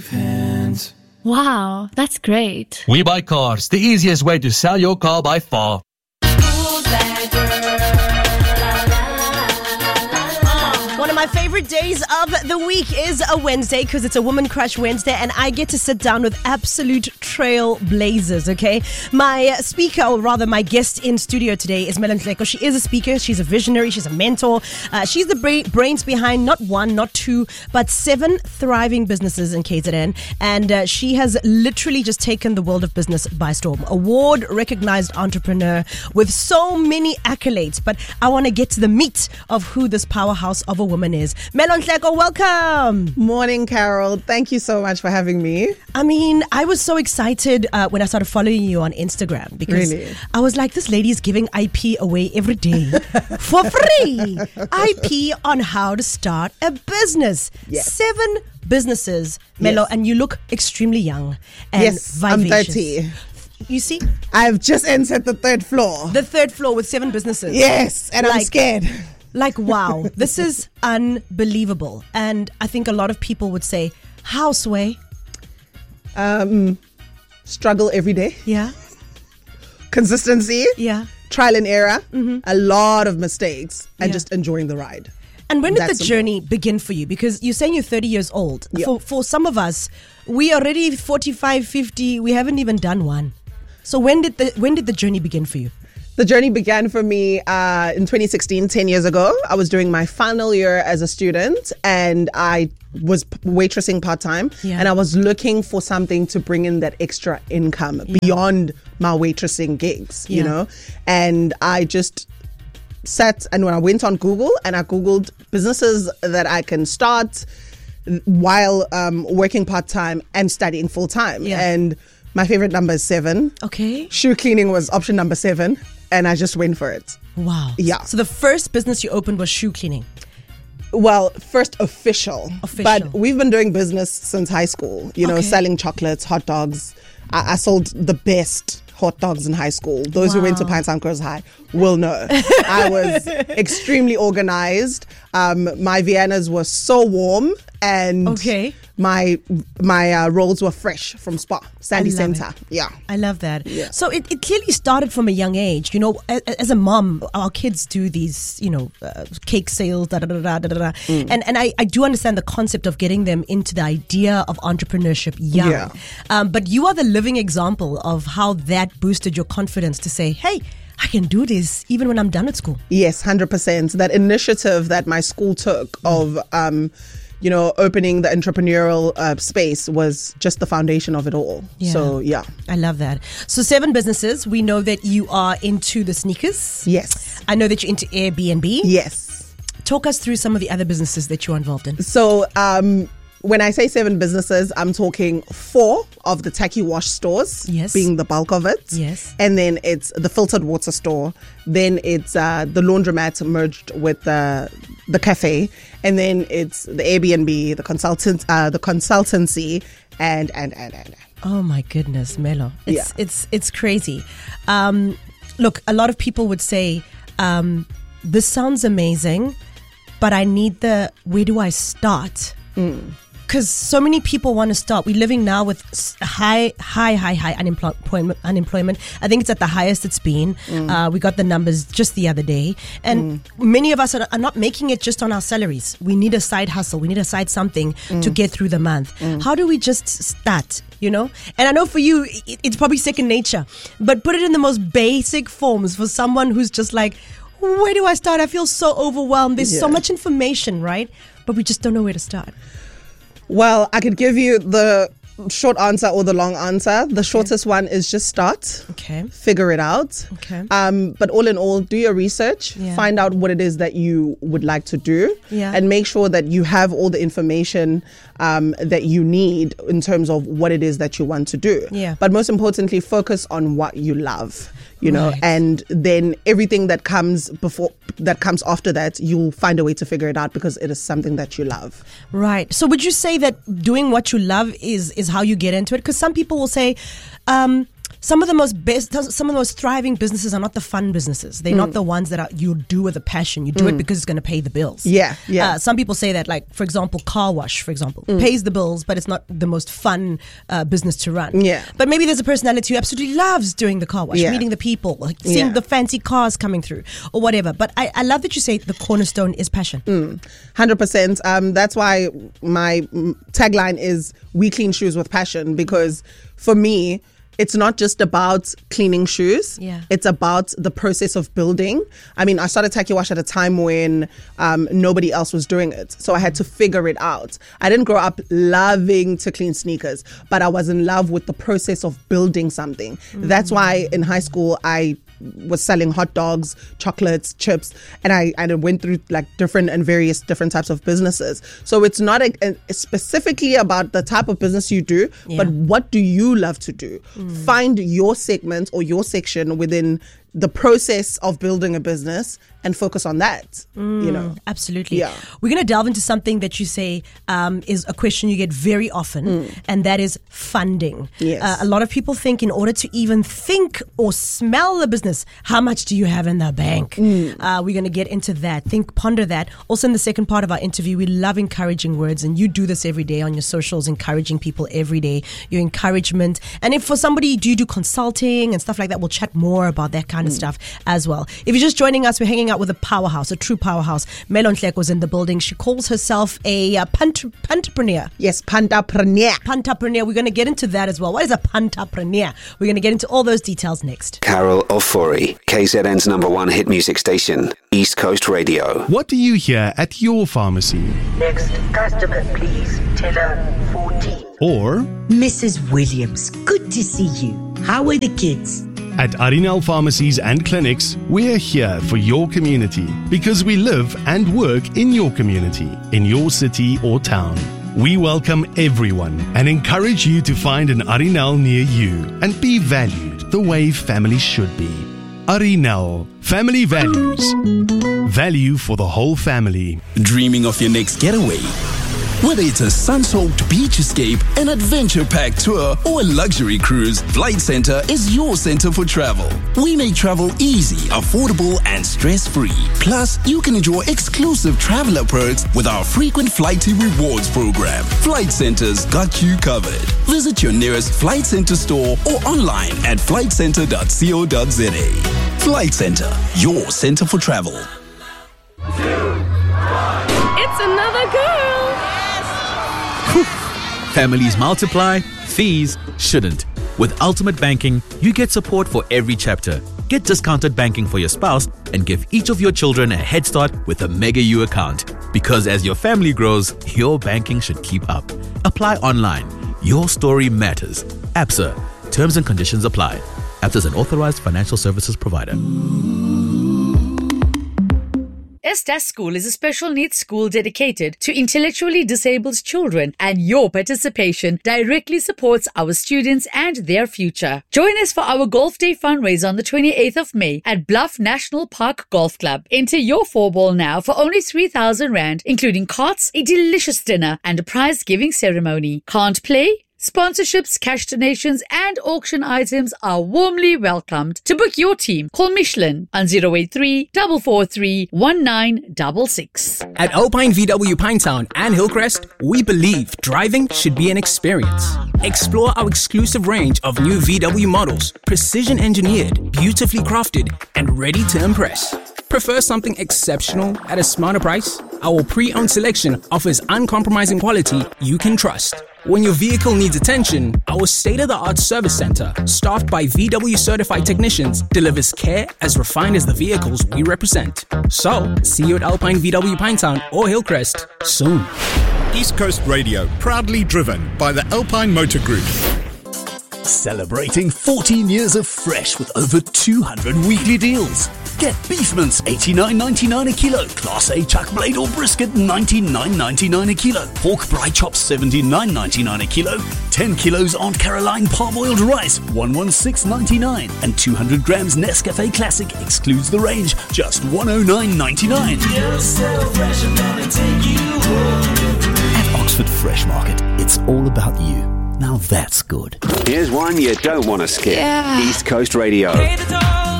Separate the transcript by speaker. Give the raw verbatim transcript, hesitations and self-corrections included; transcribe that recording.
Speaker 1: Wow, that's great.
Speaker 2: We Buy Cars, the easiest way to sell your car by far.
Speaker 3: One of my favorite days of the week is a Wednesday because it's a Woman Crush Wednesday and I get to sit down with absolute trailblazers, okay? My speaker, or rather my guest in studio today is Melo Nhleko. She is a speaker, she's a visionary, she's a mentor. Uh, she's the bra- brains behind not one, not two, but seven thriving businesses in K Z N. And uh, she has literally just taken the world of business by storm. Award-recognized entrepreneur with so many accolades. But I want to get to the meat of who this powerhouse of a woman is. Melo Nhleko, welcome.
Speaker 4: Morning, Carol. Thank you so much for having me.
Speaker 3: I mean, I was so excited uh, when I started following you on Instagram because
Speaker 4: Really?
Speaker 3: I was like, this lady is giving I P away every day for free. I P on how to start a business.
Speaker 4: Yes.
Speaker 3: Seven businesses, Melo,
Speaker 4: Yes.
Speaker 3: and you look extremely young and
Speaker 4: Yes, I'm
Speaker 3: vivacious.
Speaker 4: thirty.
Speaker 3: You see,
Speaker 4: I've just entered the third floor.
Speaker 3: the third floor with seven businesses.
Speaker 4: Yes, and I'm
Speaker 3: Like-
Speaker 4: scared.
Speaker 3: Like, wow, this is unbelievable. And I think a lot of people would say, how, Sway?
Speaker 4: Um, struggle every day.
Speaker 3: Yeah,
Speaker 4: Consistency.
Speaker 3: yeah.
Speaker 4: Trial and error. A lot of mistakes. And
Speaker 3: Yeah.
Speaker 4: just enjoying the ride.
Speaker 3: And when did
Speaker 4: That's
Speaker 3: the
Speaker 4: simple.
Speaker 3: journey begin for you? Because you're saying you're thirty years old.
Speaker 4: Yeah.
Speaker 3: For for some of us, we already forty-five, fifty, we haven't even done one. So when did the when did the journey begin for you?
Speaker 4: The journey began for me uh, in twenty sixteen, ten years ago. I was doing my final year as a student and I was p- waitressing part-time
Speaker 3: Yeah.
Speaker 4: and I was looking for something to bring in that extra income beyond my waitressing gigs, you
Speaker 3: Yeah.
Speaker 4: know? And I just sat and when I went on Google and I Googled businesses that I can start while um, working part-time and studying full-time.
Speaker 3: Yeah.
Speaker 4: And my favorite number is seven.
Speaker 3: Okay.
Speaker 4: Shoe cleaning was option number seven, and I just went for it.
Speaker 3: Wow.
Speaker 4: Yeah.
Speaker 3: So the first business you opened was shoe cleaning.
Speaker 4: Well, first official,
Speaker 3: Official.
Speaker 4: but we've been doing business since high school. You know,
Speaker 3: Okay.
Speaker 4: selling chocolates, hot dogs. I, I sold the best hot dogs in high school. Those who went to
Speaker 3: Wow.
Speaker 4: Pine Town Girls High will know. I was extremely organized. Um, my Viennas were so warm, and
Speaker 3: Okay.
Speaker 4: my my uh, rolls were fresh from Spa Sandy
Speaker 3: love
Speaker 4: Center.
Speaker 3: it.
Speaker 4: Yeah.
Speaker 3: I love that.
Speaker 4: Yeah.
Speaker 3: So it, it clearly started from a young age. You know, as, as a mom, our kids do these, you know, uh, cake sales, da da da da da da. da.
Speaker 4: Mm.
Speaker 3: And and I, I do understand the concept of getting them into the idea of entrepreneurship young.
Speaker 4: Yeah.
Speaker 3: Um, but you are the living example of how that boosted your confidence to say, hey, I can do this even when I'm done at school.
Speaker 4: Yes, one hundred percent. That initiative that my school took of, um, you know, opening the entrepreneurial uh, space was just the foundation of it all.
Speaker 3: Yeah.
Speaker 4: So, yeah.
Speaker 3: I love that. So seven businesses. We know that you are into the sneakers.
Speaker 4: Yes.
Speaker 3: I know that you're into Airbnb.
Speaker 4: Yes.
Speaker 3: Talk us through some of the other businesses that you're involved in.
Speaker 4: So, um, when I say seven businesses, I'm talking four of the tacky wash stores,
Speaker 3: Yes.
Speaker 4: being the bulk of it.
Speaker 3: Yes.
Speaker 4: And then it's the filtered water store. Then it's uh, the laundromat merged with the the cafe. And then it's the Airbnb, the consultant, uh, the consultancy, and and and and.
Speaker 3: Oh my goodness, Melo. It's
Speaker 4: Yeah.
Speaker 3: it's it's crazy. Um, look, a lot of people would say, um, this sounds amazing, but I need the where do I start? Because so many people want to start. We're living now with s- high, high, high, high unemployment. Unemployment. I think it's at the highest it's been. Uh, we got the numbers just the other day, and many of us are, are not making it just on our salaries. We need a side hustle. We need a side something to get through the month. How do we just start? You know, and I know for you, it, it's probably second nature, but put it in the most basic forms for someone who's just like, where do I start? I feel so overwhelmed. There's so
Speaker 4: Yeah.
Speaker 3: much information, right? But we just don't know where to start.
Speaker 4: Well, I could give you the short answer or the long answer. The shortest one is just start.
Speaker 3: Okay.
Speaker 4: Figure it out.
Speaker 3: Okay.
Speaker 4: Um, but all in all, do your research.
Speaker 3: Yeah.
Speaker 4: Find out what it is that you would like to do.
Speaker 3: Yeah.
Speaker 4: And make sure that you have all the information um, that you need in terms of what it is that you want to do.
Speaker 3: Yeah.
Speaker 4: But most importantly, focus on what you love. You know,
Speaker 3: Right.
Speaker 4: and then everything that comes before, that comes after that, you'll find a way to figure it out because it is something that you love.
Speaker 3: Right. So would you say that doing what you love is is how you get into it? Because some people will say, um, some of the most best, some of the most thriving businesses are not the fun businesses. They're mm. not the ones that are, you do with a passion. You do mm. it because it's going to pay the bills.
Speaker 4: Yeah, yeah.
Speaker 3: Uh, some people say that, like, for example, car wash, for example, mm. pays the bills, but it's not the most fun uh, business to run.
Speaker 4: Yeah.
Speaker 3: But maybe there's a personality who absolutely loves doing the car wash, yeah. meeting the people, like seeing yeah. the fancy cars coming through or whatever. But I, I love that you say the cornerstone is passion.
Speaker 4: Mm. one hundred percent. Um, that's why my tagline is "We clean shoes with passion," because for me, it's not just about cleaning shoes.
Speaker 3: Yeah.
Speaker 4: It's about the process of building. I mean, I started Taki Wash at a time when um, nobody else was doing it. So I had to figure it out. I didn't grow up loving to clean sneakers, but I was in love with the process of building something. Mm. That's why in high school, I was selling hot dogs, chocolates, chips, and I and I went through like different and various different types of businesses. So it's not a, a, specifically about the type of business you do, yeah. but what do you love to do? Mm. Find your segment or your section within the process of building a business and focus on that.
Speaker 3: Mm,
Speaker 4: you know,
Speaker 3: absolutely.
Speaker 4: Yeah.
Speaker 3: We're going to delve into something that you say um, is a question you get very often, mm. and that is funding.
Speaker 4: Yes.
Speaker 3: Uh, a lot of people think in order to even think or smell the business, how much do you have in the bank?
Speaker 4: Mm.
Speaker 3: Uh, we're going to get into that. Think, ponder that. Also, in the second part of our interview, we love encouraging words, and you do this every day on your socials, encouraging people every day. Your encouragement, and if for somebody, do you do consulting and stuff like that? We'll chat more about that kind of mm. stuff as well. If you're just joining us, we're hanging out with a powerhouse, a true powerhouse. Melon Hleko was in the building. She calls herself a uh, pant- pantapreneur.
Speaker 4: Yes, pantapreneur.
Speaker 3: Pantapreneur. We're going to get into that as well. What is a pantapreneur? We're going to get into all those details next.
Speaker 5: Carol Ofori, K Z N's number one hit music station, East Coast Radio.
Speaker 6: What do you hear at your pharmacy?
Speaker 7: Next customer, please. Teller fourteen.
Speaker 6: Or
Speaker 8: Missus Williams, good to see you. How are the kids?
Speaker 6: At Arinal Pharmacies and Clinics, we're here for your community because we live and work in your community, in your city or town. We welcome everyone and encourage you to find an Arinal near you and be valued the way family should be. Arinal, family values. Value for the whole family.
Speaker 9: Dreaming of your next getaway? Whether it's a sun-soaked beach escape, an adventure-packed tour, or a luxury cruise, Flight Centre is your centre for travel. We make travel easy, affordable, and stress-free. Plus, you can enjoy exclusive traveler perks with our frequent Flighty Rewards program. Flight Centre's got you covered. Visit your nearest Flight Centre store or online at flight centre dot co dot za. Flight Centre, your centre for travel.
Speaker 1: It's another girl.
Speaker 10: Families multiply, fees shouldn't. With Ultimate Banking, you get support for every chapter. Get discounted banking for your spouse and give each of your children a head start with a Mega U account. Because as your family grows, your banking should keep up. Apply online. Your story matters. ABSA. Terms and conditions apply. ABSA is an authorized financial services provider.
Speaker 11: Estes School is a special needs school dedicated to intellectually disabled children, and your participation directly supports our students and their future. Join us for our Golf Day fundraiser on the twenty-eighth of May at Bluff National Park Golf Club. Enter your four ball now for only three thousand rand, including carts, a delicious dinner, and a prize-giving ceremony. Can't play? Sponsorships, cash donations, and auction items are warmly welcomed. To book your team, call Michelin on zero eight three, four four three, one nine six six.
Speaker 12: At Alpine V W Pinetown and Hillcrest, we believe driving should be an experience. Explore our exclusive range of new V W models, precision engineered, beautifully crafted, and ready to impress. Prefer something exceptional at a smarter price? Our pre-owned selection offers uncompromising quality you can trust. When your vehicle needs attention, our state-of-the-art service center, staffed by V W certified technicians, delivers care as refined as the vehicles we represent. So, see you at Alpine V W Pinetown or Hillcrest soon.
Speaker 13: East Coast Radio, proudly driven by the Alpine Motor Group.
Speaker 14: Celebrating fourteen years of fresh with over two hundred weekly deals. Get beef mince eighty-nine ninety-nine a kilo, Class A chuck blade or brisket ninety-nine ninety-nine a kilo, pork braai chops seventy-nine ninety-nine a kilo, ten kilos Aunt Caroline parboiled rice one sixteen ninety-nine, and two hundred grams Nescafe Classic excludes the range, just one oh nine ninety-nine. At Oxford Fresh Market, it's all about you. Now that's good.
Speaker 5: Here's one you don't want to skip.
Speaker 1: Yeah.
Speaker 5: East Coast Radio.
Speaker 1: Pay the toll.